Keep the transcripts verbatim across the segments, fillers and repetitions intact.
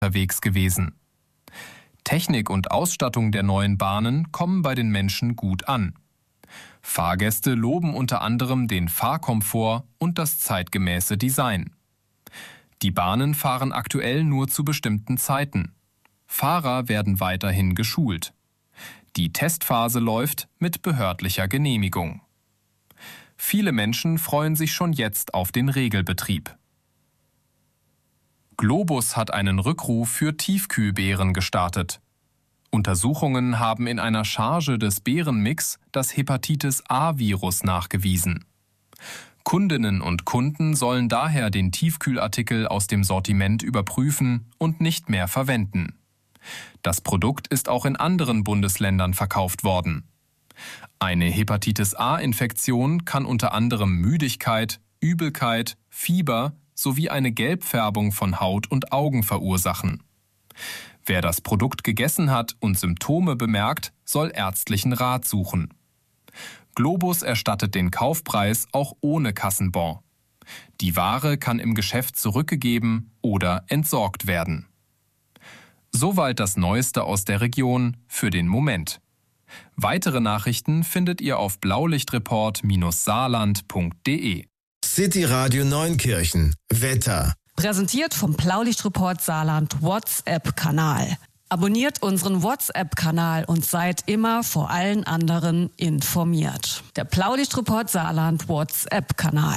unterwegs gewesen. Technik und Ausstattung der neuen Bahnen kommen bei den Menschen gut an. Fahrgäste loben unter anderem den Fahrkomfort und das zeitgemäße Design. Die Bahnen fahren aktuell nur zu bestimmten Zeiten. Fahrer werden weiterhin geschult. Die Testphase läuft mit behördlicher Genehmigung. Viele Menschen freuen sich schon jetzt auf den Regelbetrieb. Globus hat einen Rückruf für Tiefkühlbeeren gestartet. Untersuchungen haben in einer Charge des Beerenmix das Hepatitis-A-Virus nachgewiesen. Kundinnen und Kunden sollen daher den Tiefkühlartikel aus dem Sortiment überprüfen und nicht mehr verwenden. Das Produkt ist auch in anderen Bundesländern verkauft worden. Eine Hepatitis-A-Infektion kann unter anderem Müdigkeit, Übelkeit, Fieber sowie eine Gelbfärbung von Haut und Augen verursachen. Wer das Produkt gegessen hat und Symptome bemerkt, soll ärztlichen Rat suchen. Globus erstattet den Kaufpreis auch ohne Kassenbon. Die Ware kann im Geschäft zurückgegeben oder entsorgt werden. Soweit das Neueste aus der Region für den Moment. Weitere Nachrichten findet ihr auf blaulichtreport saarland punkt de. City Radio Neunkirchen. Wetter. Präsentiert vom Blaulichtreport Saarland WhatsApp-Kanal. Abonniert unseren WhatsApp-Kanal und seid immer vor allen anderen informiert. Der Blaulichtreport Saarland WhatsApp-Kanal.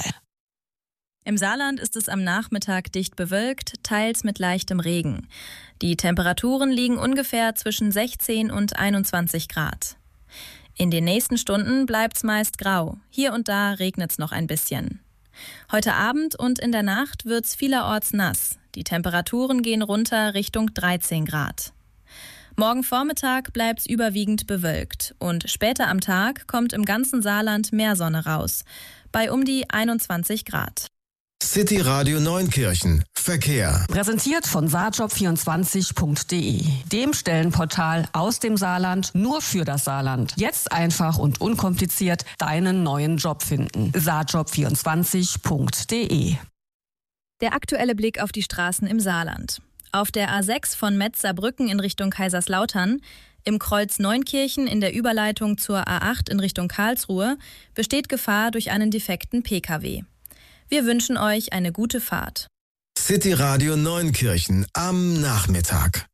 Im Saarland ist es am Nachmittag dicht bewölkt, teils mit leichtem Regen. Die Temperaturen liegen ungefähr zwischen sechzehn und einundzwanzig Grad. In den nächsten Stunden bleibt's meist grau. Hier und da regnet's noch ein bisschen. Heute Abend und in der Nacht wird's vielerorts nass. Die Temperaturen gehen runter Richtung dreizehn Grad. Morgen Vormittag bleibt's überwiegend bewölkt und später am Tag kommt im ganzen Saarland mehr Sonne raus, bei um die einundzwanzig Grad. City Radio Neunkirchen. Verkehr. Präsentiert von saarjob vierundzwanzig punkt de, dem Stellenportal aus dem Saarland nur für das Saarland. Jetzt einfach und unkompliziert deinen neuen Job finden. saarjob vierundzwanzig punkt de. Der aktuelle Blick auf die Straßen im Saarland. Auf der A sechs von Metz-Saarbrücken in Richtung Kaiserslautern, im Kreuz Neunkirchen in der Überleitung zur A acht in Richtung Karlsruhe besteht Gefahr durch einen defekten P K W. Wir wünschen euch eine gute Fahrt. City Radio Neunkirchen am Nachmittag.